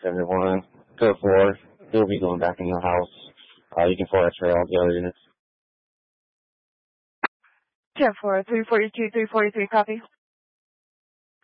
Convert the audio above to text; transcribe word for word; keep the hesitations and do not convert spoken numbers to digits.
everyone. Go forward. You'll be going back in your house. Uh, you can forward X-ray all the other units. ten four, three forty-two, three forty-three, copy.